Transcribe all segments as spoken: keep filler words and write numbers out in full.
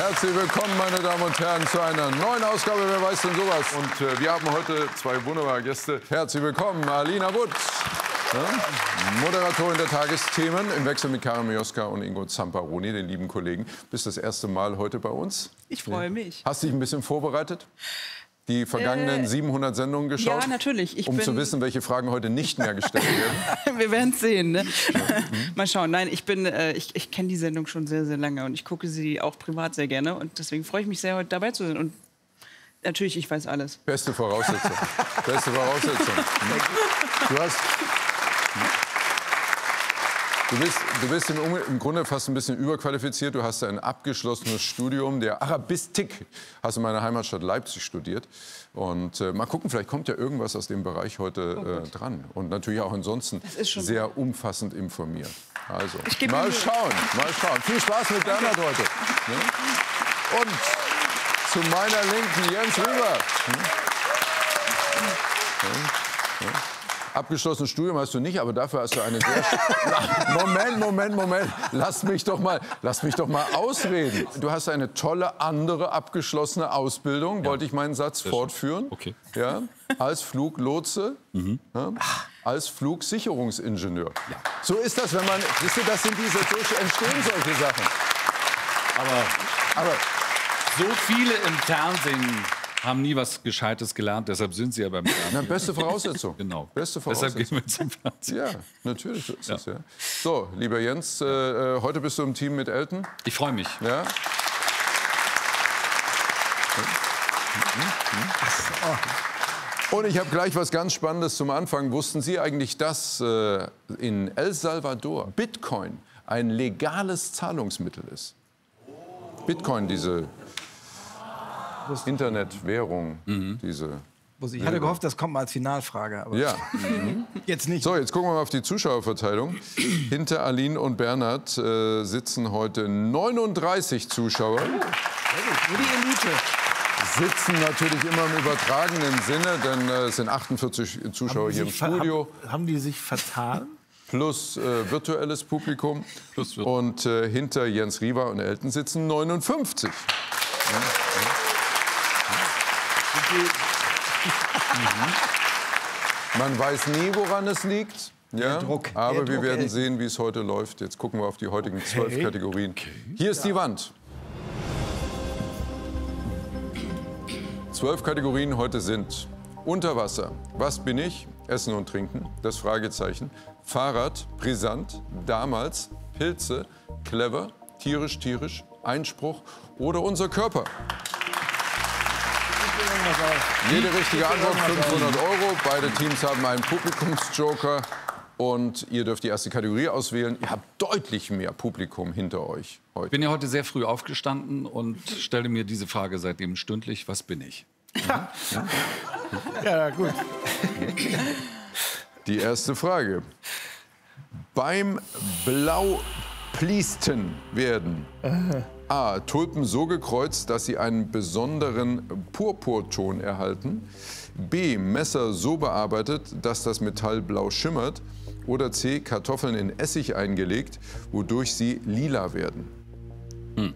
Herzlich willkommen, meine Damen und Herren, zu einer neuen Ausgabe Wer weiß denn sowas? Und äh, wir haben heute zwei wunderbare Gäste. Herzlich willkommen, Alina But, ja? Moderatorin der Tagesthemen, im Wechsel mit Karin Mioska und Ingo Zamparoni, den lieben Kollegen. Bist das erste Mal heute bei uns? Ich freue mich. Hast du dich ein bisschen vorbereitet? Die vergangenen äh, siebenhundert Sendungen geschaut? Ja, natürlich. Ich um bin zu wissen, welche Fragen heute nicht mehr gestellt werden. Wir werden es sehen. Ne? Ja. Mhm. Mal schauen. Nein, ich, bin, äh, ich, ich kenne die Sendung schon sehr, sehr lange und ich gucke sie auch privat sehr gerne. Und deswegen freue ich mich sehr, heute dabei zu sein. Und natürlich, ich weiß alles. Beste Voraussetzung. Beste Voraussetzung. Du hast... Du bist, du bist im, im Grunde fast ein bisschen überqualifiziert. Du hast ein abgeschlossenes Studium der Arabistik. Hast in meiner Heimatstadt Leipzig studiert. Und äh, mal gucken, vielleicht kommt ja irgendwas aus dem Bereich heute äh, dran. Und natürlich auch ansonsten sehr gut. umfassend informiert. Also, mal schauen, mal schauen. Viel Spaß mit Bernhard heute. Ne? Und zu meiner Linken Jens Rieber. Hm? Ja, ja. Abgeschlossenes Studium hast du nicht, aber dafür hast du eine sehr... Moment, Moment, Moment. Lass mich doch mal, lass mich doch mal ausreden. Du hast eine tolle andere abgeschlossene Ausbildung. Ja. Wollte ich meinen Satz sehr fortführen? Okay. Ja, als Fluglotse, mhm. ja, als Flugsicherungsingenieur. Ja. So ist das, wenn man... Wisst ihr, das sind diese... So entstehen solche Sachen. Aber, aber so viele im Fernsehen... haben nie was Gescheites gelernt, deshalb sind sie ja beim Fernsehen. Na, beste Voraussetzung. Genau. Beste Voraussetzung. Deshalb gehen wir zum Fernsehen. Ja, natürlich so ist ja. es. Ja. So, lieber Jens, äh, heute bist du im Team mit Elton. Ich freue mich. Ja. Und ich habe gleich was ganz Spannendes zum Anfang. Wussten Sie eigentlich, dass äh, in El Salvador Bitcoin ein legales Zahlungsmittel ist? Bitcoin, diese... Internetwährung, mhm. diese... Ich hatte gehofft, das kommt mal als Finalfrage. Aber ja. Mhm. Jetzt nicht. So, jetzt gucken wir mal auf die Zuschauerverteilung. Hinter Aline und Bernhard äh, sitzen heute neununddreißig Zuschauer. Oh, nur die Elite. Sitzen natürlich immer im übertragenen Sinne, denn äh, es sind achtundvierzig Zuschauer hier im Studio. Haben, haben die sich vertan? Plus äh, virtuelles Publikum. Plus und äh, hinter Jens Rieber und Elton sitzen neunundfünfzig. Ja. Ja. Man weiß nie, woran es liegt. Ja, Druck, aber Druck, wir werden ey. sehen, wie es heute läuft. Jetzt gucken wir auf die heutigen okay. zwölf Kategorien. Okay. Hier ist ja. die Wand. Zwölf Kategorien heute sind unter Wasser. Was bin ich? Essen und Trinken. Das Fragezeichen. Fahrrad. Brisant. Damals. Pilze. Clever. Tierisch, tierisch. Einspruch. Oder unser Körper. Jede richtige Antwort fünfhundert Euro. Beide Teams haben einen Publikumsjoker. Und ihr dürft die erste Kategorie auswählen. Ihr habt deutlich mehr Publikum hinter euch heute. Ich bin ja heute sehr früh aufgestanden und stelle mir diese Frage seitdem stündlich. Was bin ich? Ja, ja gut. Die erste Frage. Beim Blaupliesten werden... A. Tulpen so gekreuzt, dass sie einen besonderen Purpurton erhalten. B. Messer so bearbeitet, dass das Metall blau schimmert. Oder C. Kartoffeln in Essig eingelegt, wodurch sie lila werden. Hm.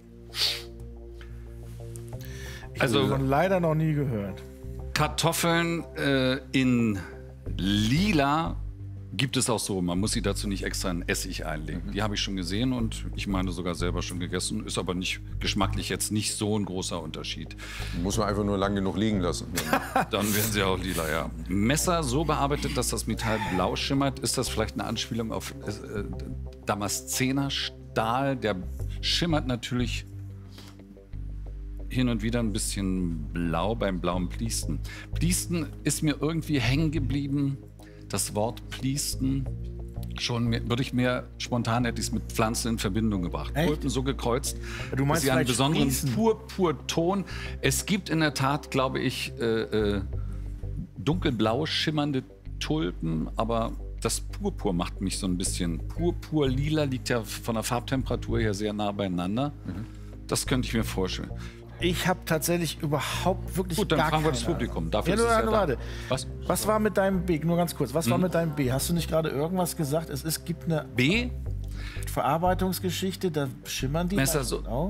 Also ich habe leider noch nie gehört. Kartoffeln äh, in lila gibt es auch so. Man muss sie dazu nicht extra in Essig einlegen. Mhm. Die habe ich schon gesehen und ich meine sogar selber schon gegessen. Ist aber nicht geschmacklich jetzt nicht so ein großer Unterschied. Muss man einfach nur lang genug liegen lassen. Dann werden sie auch lila, ja. Messer so bearbeitet, dass das Metall blau schimmert. Ist das vielleicht eine Anspielung auf äh, Damaszenerstahl? Der schimmert natürlich hin und wieder ein bisschen blau beim blauen Pliesten. Pliesten ist mir irgendwie hängen geblieben. Das Wort Pliesten, schon mehr, würde ich mehr spontan hätte ich es mit Pflanzen in Verbindung gebracht. Tulpen so gekreuzt, du meinst dass sie einen besonderen Sprießen. Purpurton. Es gibt in der Tat, glaube ich, äh, äh, dunkelblau schimmernde Tulpen, aber das Purpur macht mich so ein bisschen. Purpur-Lila liegt ja von der Farbtemperatur her sehr nah beieinander. Mhm. Das könnte ich mir vorstellen. Ich habe tatsächlich überhaupt wirklich Gut, dann gar fragen wir keine das Publikum. Dafür ja, ist es nur, ja nur, da. warte. Was? Was war mit deinem B? Nur ganz kurz. Was war Mhm. mit deinem B? Hast du nicht gerade irgendwas gesagt? Es ist, gibt eine B? Verarbeitungsgeschichte, da schimmern die. Messer so. Genau.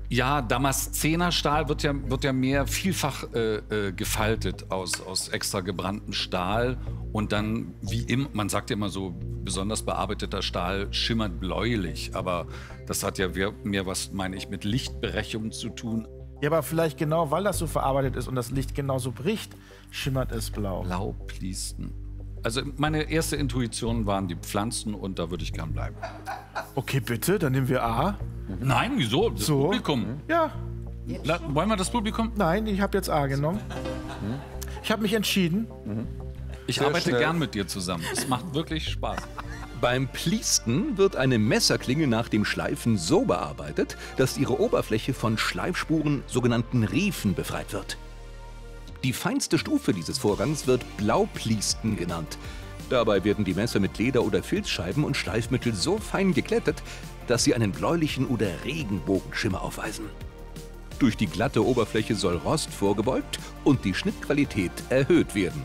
Ja, Damaszenerstahl wird ja, wird ja mehr vielfach äh, äh, gefaltet aus, aus extra gebranntem Stahl. Und dann, wie immer, man sagt ja immer so, besonders bearbeiteter Stahl schimmert bläulich. Aber das hat ja mehr was, meine ich, mit Lichtberechung zu tun. Ja, aber vielleicht genau, weil das so verarbeitet ist und das Licht genauso bricht, schimmert es blau. Blaupliesten. Also meine erste Intuition waren die Pflanzen und da würde ich gern bleiben. Okay, bitte, dann nehmen wir A. Nein, wieso? Das So? Publikum. Ja, La wollen wir das Publikum? nein, ich habe jetzt A genommen. Ich habe mich entschieden. Ich Sehr arbeite schnell. gern mit dir zusammen. Es macht wirklich Spaß. Beim Pliesten wird eine Messerklinge nach dem Schleifen so bearbeitet, dass ihre Oberfläche von Schleifspuren, sogenannten Riefen, befreit wird. Die feinste Stufe dieses Vorgangs wird Blaupliesten genannt. Dabei werden die Messer mit Leder- oder Filzscheiben und Schleifmittel so fein geglättet, dass sie einen bläulichen oder Regenbogenschimmer aufweisen. Durch die glatte Oberfläche soll Rost vorgebeugt und die Schnittqualität erhöht werden.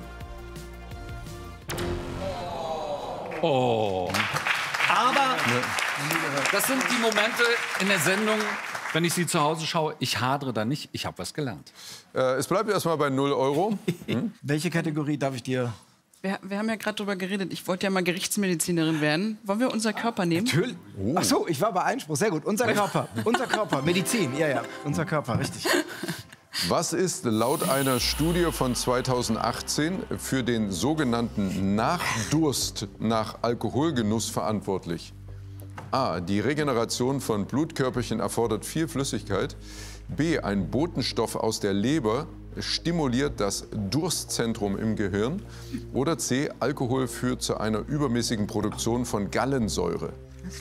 Oh. Aber das sind die Momente in der Sendung, wenn ich sie zu Hause schaue, ich hadere da nicht, ich habe was gelernt. Äh, es bleibt erstmal bei null Euro. Welche Kategorie darf ich dir? Wir, wir haben ja gerade drüber geredet. Ich wollte ja mal Gerichtsmedizinerin werden. Wollen wir unser Körper nehmen? Natürlich. Ach so, ich war bei Einspruch. Sehr gut. Unser Körper. Unser Körper. Medizin. Ja, ja. Unser Körper. Richtig. Was ist laut einer Studie von zweitausendachtzehn für den sogenannten Nachdurst nach Alkoholgenuss verantwortlich? A. Die Regeneration von Blutkörperchen erfordert viel Flüssigkeit. B. Ein Botenstoff aus der Leber stimuliert das Durstzentrum im Gehirn. Oder C. Alkohol führt zu einer übermäßigen Produktion von Gallensäure.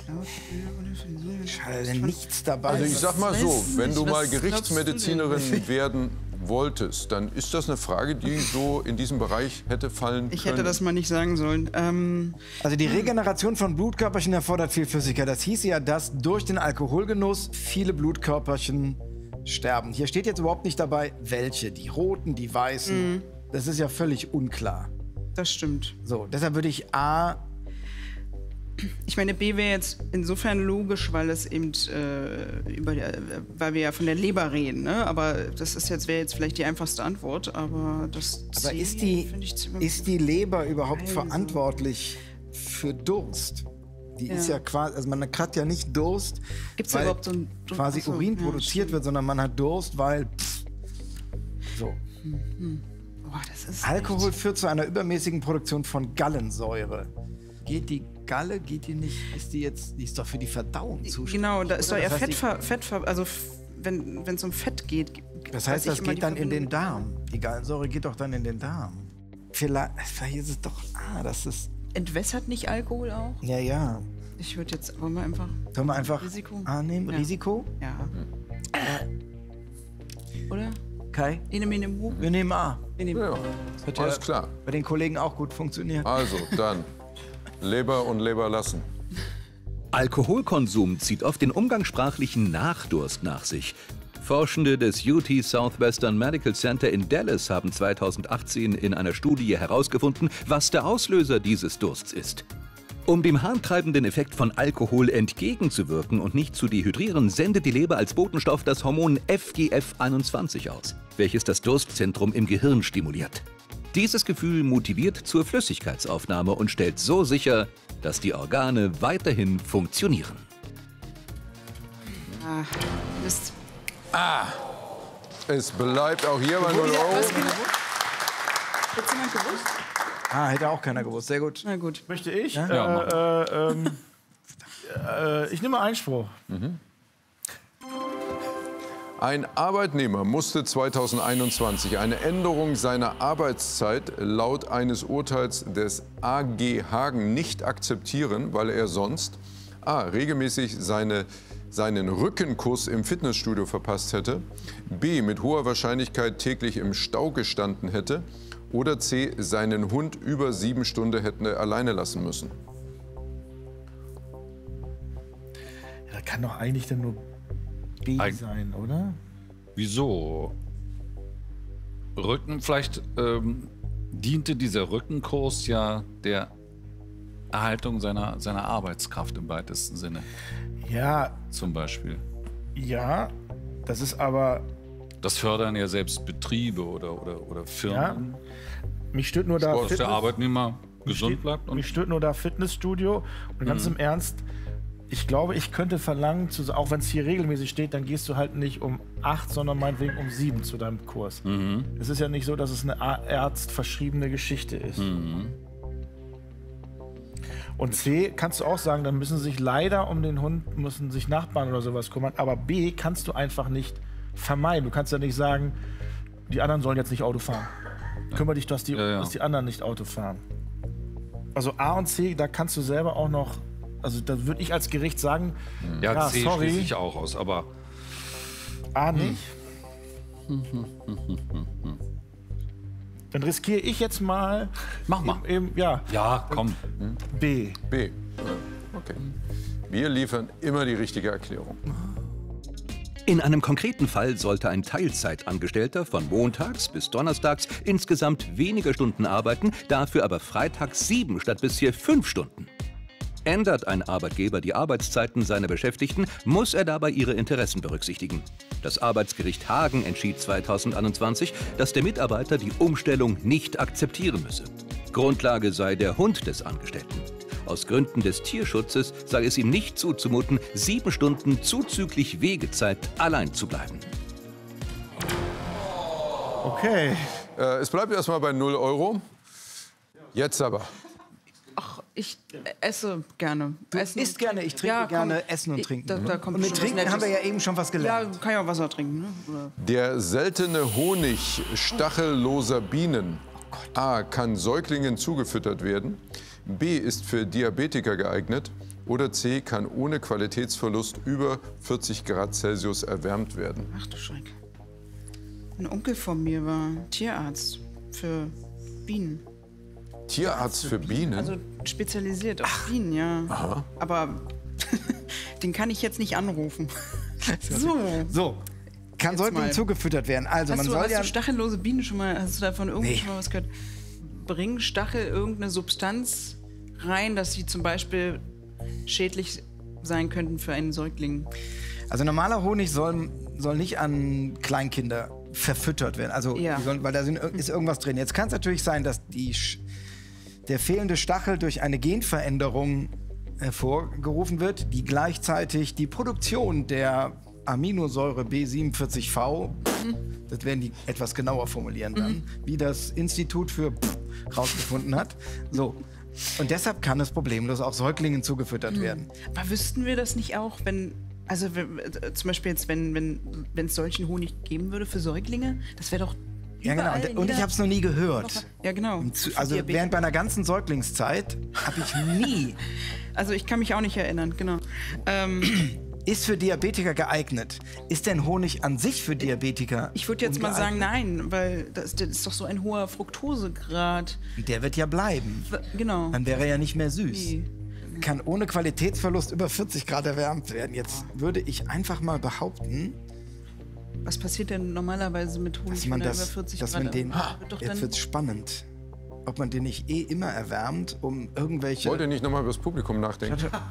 Schade, nichts dabei. Also ich sag mal so, weiß wenn nicht, du mal was glaubst Gerichtsmedizinerin werden wolltest, dann ist das eine Frage, die so in diesem Bereich hätte fallen können. Ich hätte das mal nicht sagen sollen. Ähm, Also die Regeneration von Blutkörperchen erfordert viel Flüssigkeit. Das hieß ja, dass durch den Alkoholgenuss viele Blutkörperchen sterben. Hier steht jetzt überhaupt nicht dabei, welche. Die roten, die weißen. Mhm. Das ist ja völlig unklar. das stimmt. So, deshalb würde ich A. Ich meine, B wäre jetzt insofern logisch, weil es eben äh, über, die- äh, weil wir ja von der Leber reden, ne? Aber das ist jetzt wäre jetzt vielleicht die einfachste Antwort, aber das Aber C ist die, finde ich zu über- ist die Leber überhaupt Also. verantwortlich für Durst? Die Ja. ist ja quasi, also man hat ja nicht Durst, Gibt's da weil überhaupt so ein- so- quasi ach so, Urin ja, produziert stimmt. wird, sondern man hat Durst, weil pff, so. Boah, das ist Alkohol führt zu einer übermäßigen Produktion von Gallensäure. Geht die Galle, geht die nicht, ist die jetzt, die ist doch für die Verdauung zuständig. Genau, da ist doch oder? eher Das heißt, die- Fettver, Fettver, also f- wenn es um Fett geht. g- Das weiß heißt, ich das immer geht die dann in den Verbindung. Darm. Die Gallensäure geht doch dann in den Darm. Vielleicht, vielleicht ist es doch, ah, das ist, Entwässert nicht Alkohol auch? ja, ja. Ich würde jetzt, wollen wir einfach, Sollen wir einfach Risiko? A nehmen? Ja. Risiko? ja. Oder? Kai? Ene, mene, mu. Wir nehmen A. Wir nehmen- Ja, Hat alles ja klar. bei den Kollegen auch gut funktioniert. Also, dann Leber und Leber lassen. Alkoholkonsum zieht oft den umgangssprachlichen Nachdurst nach sich. Forschende des U T Southwestern Medical Center in Dallas haben zweitausendachtzehn in einer Studie herausgefunden, was der Auslöser dieses Dursts ist. Um dem harntreibenden Effekt von Alkohol entgegenzuwirken und nicht zu dehydrieren, sendet die Leber als Botenstoff das Hormon F G F einundzwanzig aus, welches das Durstzentrum im Gehirn stimuliert. Dieses Gefühl motiviert zur Flüssigkeitsaufnahme und stellt so sicher, dass die Organe weiterhin funktionieren. Ah, Mist. Es bleibt auch hier bei null Euro. Was genau? Hätte jemand gewusst? Ah, hätte auch keiner gewusst. Sehr gut. Na gut. Möchte ich? Ja, Äh, äh, ähm, äh, ich nehme Einspruch. Ein Arbeitnehmer musste zweitausendeinundzwanzig eine Änderung seiner Arbeitszeit laut eines Urteils des A G Hagen nicht akzeptieren, weil er sonst A. regelmäßig seine, seinen Rückenkurs im Fitnessstudio verpasst hätte, B. mit hoher Wahrscheinlichkeit täglich im Stau gestanden hätte oder C. seinen Hund über sieben Stunden hätte alleine lassen müssen. Ja, da kann doch eigentlich dann nur B Eig- sein, oder? Wieso? Rücken, vielleicht ähm, diente dieser Rückenkurs ja der Erhaltung seiner, seiner Arbeitskraft im weitesten Sinne, Ja, zum Beispiel. ja. Das ist aber, Das fördern ja selbst Betriebe oder, oder, oder ja, Firmen. mich stört nur da Wo der Fitness- Arbeitnehmer mich gesund steht- bleibt. Und Mich stört nur da Fitnessstudio. Und ganz im Ernst, ich glaube, ich könnte verlangen, zu, auch wenn es hier regelmäßig steht, dann gehst du halt nicht um acht, sondern meinetwegen um sieben zu deinem Kurs. Es ist ja nicht so, dass es eine A- ärztverschriebene Geschichte ist. Und C, kannst du auch sagen, dann müssen sich leider um den Hund, müssen sich Nachbarn oder sowas kümmern. Aber B, kannst du einfach nicht vermeiden. Du kannst ja nicht sagen, die anderen sollen jetzt nicht Auto fahren. Kümmere dich, dass die, Ja, ja. dass die anderen nicht Auto fahren. Also A und C, da kannst du selber auch noch, also da würde ich als Gericht sagen, ja, ja, C sorry. schließe ich auch aus, aber A nicht. Dann riskiere ich jetzt mal. Mach mal. Eben, eben, ja, ja, komm. B. B. Ja, okay. Wir liefern immer die richtige Erklärung. In einem konkreten Fall sollte ein Teilzeitangestellter von montags bis donnerstags insgesamt weniger Stunden arbeiten, dafür aber freitags sieben statt bisher fünf Stunden. Ändert ein Arbeitgeber die Arbeitszeiten seiner Beschäftigten, muss er dabei ihre Interessen berücksichtigen. Das Arbeitsgericht Hagen entschied zweitausendeinundzwanzig, dass der Mitarbeiter die Umstellung nicht akzeptieren müsse. Grundlage sei der Hund des Angestellten. Aus Gründen des Tierschutzes sei es ihm nicht zuzumuten, sieben Stunden zuzüglich Wegezeit allein zu bleiben. Okay. Äh, es bleibt erstmal bei null Euro. Jetzt aber. Ach, ich esse gerne. Du Essen isst und gerne, ich trinke Ja, komm. gerne Essen und Ich- Trinken. Da, da kommt Und mit schon was Trinken Nettes. haben wir ja eben schon was Ja, gelernt. kann ja auch Wasser trinken. Ne? Oder Der seltene Honig stachelloser Bienen A. kann Säuglingen zugefüttert werden, B. ist für Diabetiker geeignet oder C. kann ohne Qualitätsverlust über vierzig Grad Celsius erwärmt werden. Ach du Schreck. Ein Onkel von mir war Tierarzt für Bienen. Tierarzt für Bienen? Also spezialisiert auf Bienen, ja. Aber den kann ich jetzt nicht anrufen. So. So, kann Säugling mal. zugefüttert werden. Also Hast, man du, soll hast ja... du stachellose Bienen schon mal, hast du davon irgendwie Nee. schon mal was gehört? Bringen Stachel irgendeine Substanz rein, dass sie zum Beispiel schädlich sein könnten für einen Säugling? Also normaler Honig soll, soll nicht an Kleinkinder verfüttert werden. Also, Ja. die sollen, weil da sind, ist irgendwas drin. Jetzt kann es natürlich sein, dass die, Sch- der fehlende Stachel durch eine Genveränderung hervorgerufen wird, die gleichzeitig die Produktion der Aminosäure B siebenundvierzig V, das werden die etwas genauer formulieren dann, wie das Institut für rausgefunden hat. So. Und deshalb kann es problemlos auch Säuglingen zugefüttert werden. Aber wüssten wir das nicht auch, wenn, also w- äh, zum Beispiel jetzt, wenn wenn wenn es solchen Honig geben würde für Säuglinge, das wäre doch Ja, genau. überall Und, in und ich jeder habe es noch nie gehört. Woche. Ja, genau. Zu- Für Also Diabetes. während meiner ganzen Säuglingszeit habe ich nie. Also ich kann mich auch nicht erinnern, genau. Ähm, Ist für Diabetiker geeignet. Ist denn Honig an sich für Diabetiker? ich würde jetzt mal ungeeignet? sagen, nein, weil das, das ist doch so ein hoher Fructosegrad. Der wird ja bleiben. W- Genau. Dann wäre er ja nicht mehr süß. Nee. Kann ohne Qualitätsverlust über vierzig Grad erwärmt werden. Jetzt würde ich einfach mal behaupten, Was passiert denn normalerweise mit Honig, dass man wenn er das, über vierzig dass Grad man den. wird doch Jetzt dann, wird's spannend. Ob man den nicht eh immer erwärmt, um irgendwelche. Wollt ihr nicht nochmal über das Publikum nachdenken?